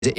to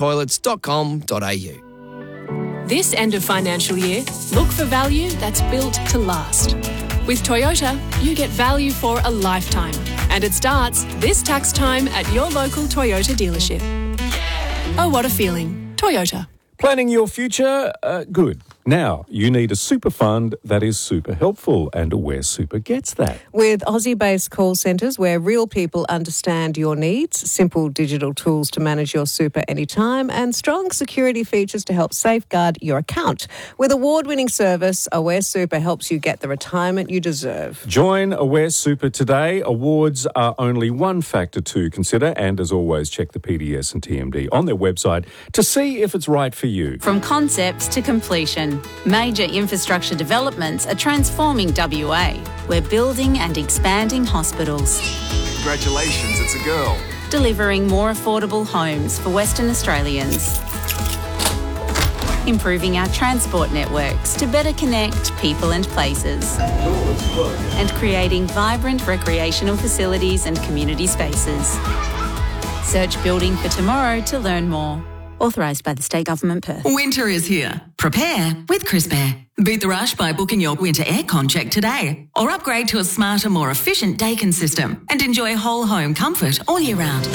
instanttoilets.com.au. This end of financial year, look for value that's built to last. With Toyota, you get value for a lifetime. And it starts this tax time at your local Toyota dealership. Oh, what a feeling. Toyota. Planning your future? Good. Now, you need a super fund that is super helpful, and Aware Super gets that. With Aussie-based call centres where real people understand your needs, simple digital tools to manage your super anytime, and strong security features to help safeguard your account. With award-winning service, Aware Super helps you get the retirement you deserve. Join Aware Super today. Awards are only one factor to consider, and as always, check the PDS and TMD on their website to see if it's right for you. From concepts to completion, major infrastructure developments are transforming WA. We're building and expanding hospitals. Congratulations, it's a girl. Delivering more affordable homes for Western Australians. Improving our transport networks to better connect people and places. And creating vibrant recreational facilities and community spaces. Search Building for Tomorrow to learn more. Authorised by the State Government, Perth. Winter is here. Prepare with Crisp Air. Beat the rush by booking your winter aircon check today, or upgrade to a smarter, more efficient Daikin system and enjoy whole home comfort all year round.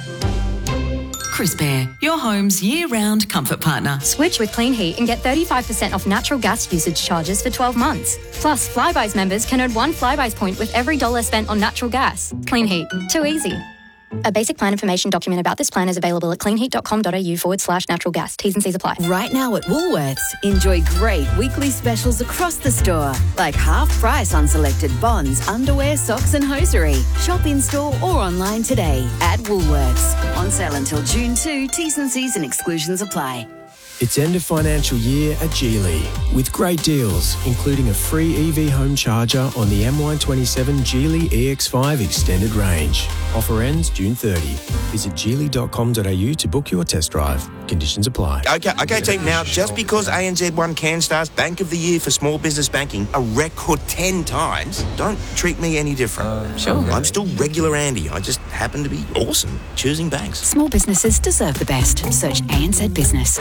Crisp Air, your home's year-round comfort partner. Switch with Clean Heat and get 35% off natural gas usage charges for 12 months. Plus, Flybuys members can earn one Flybuys point with every $1 spent on natural gas. Clean Heat. Too easy. A basic plan information document about this plan is available at cleanheat.com.au/natural gas. T's and C's apply. Right now at Woolworths, enjoy great weekly specials across the store, like half price on selected bonds, underwear, socks and hosiery. Shop in store or online today at Woolworths. On sale until June 2, T's and C's and exclusions apply. It's end of financial year at Geely with great deals, including a free EV home charger on the MY27 Geely EX5 extended range. Offer ends June 30. Visit geely.com.au to book your test drive. Conditions apply. Okay, team. Now, just because ANZ won CanStar's Bank of the Year for small business banking a record 10 times, don't treat me any different. Sure. I'm still regular Andy. I just happen to be awesome choosing banks. Small businesses deserve the best. Search ANZ Business.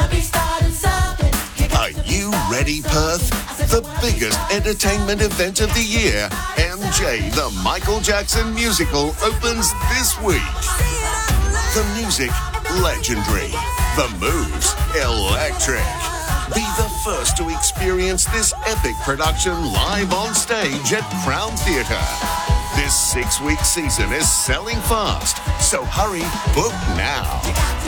Are you ready, Perth? The biggest entertainment event of the year, MJ the Michael Jackson Musical, opens this week. The music, legendary. The moves, electric. Be the first to experience this epic production live on stage at Crown Theatre. This 6-week season is selling fast, so hurry, book now.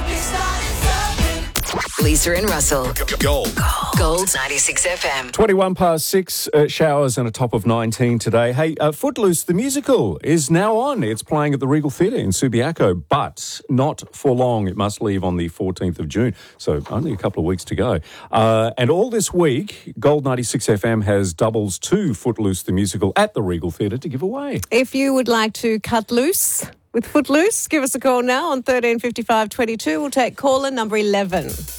Lisa and Russell. Gold. Gold 96 FM. 21 past 6, showers and a top of 19 today. Hey, Footloose, the musical, is now on. It's playing at the Regal Theatre in Subiaco, but not for long. It must leave on the 14th of June, so only a couple of weeks to go. And all this week, Gold 96 FM has doubles to Footloose, the musical, at the Regal Theatre to give away. If you would like to cut loose with Footloose, give us a call now on 1355 22. We'll take caller number 11.